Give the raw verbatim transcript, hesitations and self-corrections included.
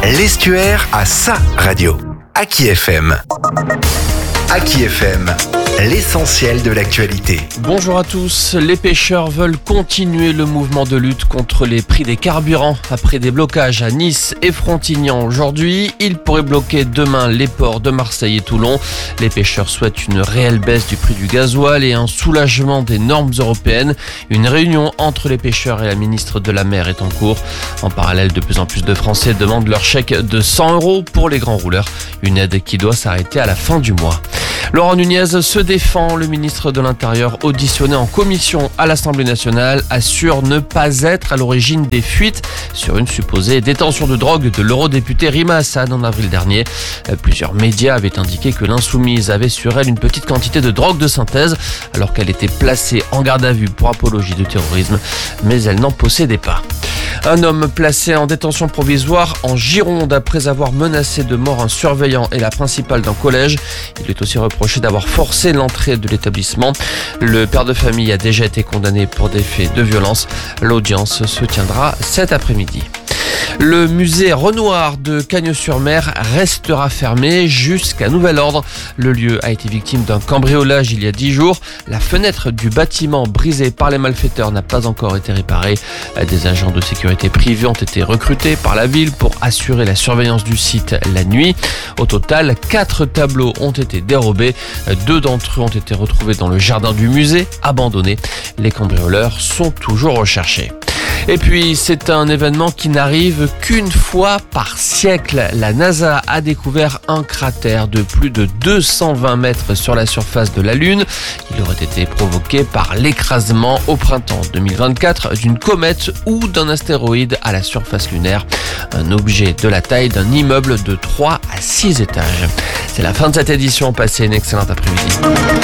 L'Estuaire a sa radio. Aki F M. Aki F M, l'essentiel de l'actualité. Bonjour à tous. Les pêcheurs veulent continuer le mouvement de lutte contre les prix des carburants. Après des blocages à Nice et Frontignan aujourd'hui, ils pourraient bloquer demain les ports de Marseille et Toulon. Les pêcheurs souhaitent une réelle baisse du prix du gasoil et un soulagement des normes européennes. Une réunion entre les pêcheurs et la ministre de la Mer est en cours. En parallèle, de plus en plus de Français demandent leur chèque de cent euros pour les grands rouleurs. Une aide qui doit s'arrêter à la fin du mois. Laurent Nunez se défend. Le ministre de l'Intérieur, auditionné en commission à l'Assemblée nationale, assure ne pas être à l'origine des fuites sur une supposée détention de drogue de l'eurodéputé Rima Hassan en avril dernier. Plusieurs médias avaient indiqué que l'insoumise avait sur elle une petite quantité de drogue de synthèse alors qu'elle était placée en garde à vue pour apologie de terrorisme, mais elle n'en possédait pas. Un homme placé en détention provisoire en Gironde après avoir menacé de mort un surveillant et la principale d'un collège. Il est aussi reproché d'avoir forcé l'entrée de l'établissement. Le père de famille a déjà été condamné pour des faits de violence. L'audience se tiendra cet après-midi. Le musée Renoir de Cagnes-sur-Mer restera fermé jusqu'à nouvel ordre. Le lieu a été victime d'un cambriolage il y a dix jours. La fenêtre du bâtiment brisée par les malfaiteurs n'a pas encore été réparée. Des agents de sécurité privés ont été recrutés par la ville pour assurer la surveillance du site la nuit. Au total, quatre tableaux ont été dérobés. Deux d'entre eux ont été retrouvés dans le jardin du musée, abandonnés. Les cambrioleurs sont toujours recherchés. Et puis, c'est un événement qui n'arrive qu'une fois par siècle. La NASA a découvert un cratère de plus de deux cent vingt mètres sur la surface de la Lune. Il aurait été provoqué par l'écrasement au printemps deux mille vingt-quatre d'une comète ou d'un astéroïde à la surface lunaire. Un objet de la taille d'un immeuble de trois à six étages. C'est la fin de cette édition. Passez une excellente après-midi.